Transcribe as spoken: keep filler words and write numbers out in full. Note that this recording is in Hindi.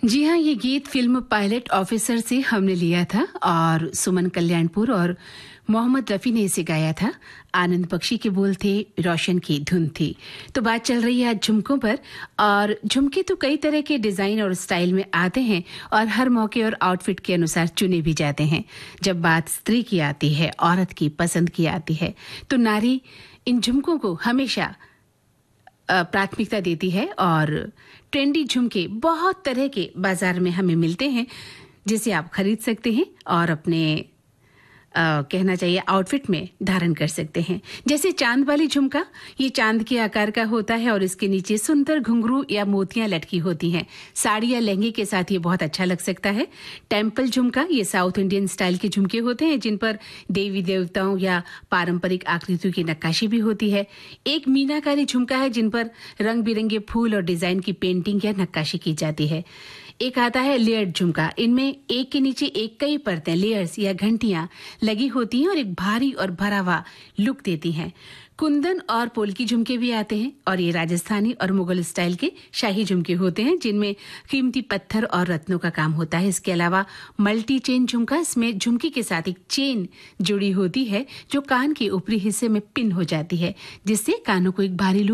जी हाँ, ये गीत फ़िल्म पायलट ऑफ़िसर से हमने लिया था और सुमन कल्याणपुर और मोहम्मद रफ़ी ने इसे गाया था। आनंद बख्शी के बोल थे, रोशन की धुन थी। तो बात चल रही है आज झुमकों पर और झुमके तो कई तरह के डिज़ाइन और स्टाइल में आते हैं और हर मौके और आउटफिट के अनुसार चुने भी जाते हैं। जब बात स्त्री की आती है, औरत की पसंद की आती है, तो नारी इन झुमकों को हमेशा प्राथमिकता देती है और ट्रेंडी झुमके बहुत तरह के बाजार में हमें मिलते हैं जिसे आप खरीद सकते हैं और अपने आ, कहना चाहिए आउटफिट में धारण कर सकते हैं। जैसे चांद वाली झुमका, ये चांद के आकार का होता है और इसके नीचे सुंदर घुंघरू या मोतियां लटकी होती हैं। साड़ी या लहंगे के साथ ये बहुत अच्छा लग सकता है। टेम्पल झुमका, ये साउथ इंडियन स्टाइल के झुमके होते हैं जिन पर देवी देवताओं या पारंपरिक आकृतियों की नक्काशी भी होती है। एक मीनाकारी झुमका है जिन पर रंग बिरंगे फूल और डिजाइन की पेंटिंग या नक्काशी की जाती है। एक आता है लेयर्ड झुमका, इनमें एक के नीचे एक कई परतें, लेयर्स या घंटियां लगी होती हैं और एक भारी और भरा हुआ लुक देती हैं। कुंदन और पोल्की झुमके भी आते हैं और ये राजस्थानी और मुगल स्टाइल के शाही झुमके होते हैं जिनमें कीमती पत्थर और रत्नों का काम होता है। इसके अलावा मल्टी चेन झुमका, इसमें झुमकी के साथ एक चेन जुड़ी होती है जो कान के ऊपरी हिस्से में पिन हो जाती है जिससे कानों को एक भारी लुक